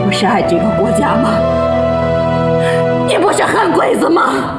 不是爱这个国家吗？你不是恨鬼子吗？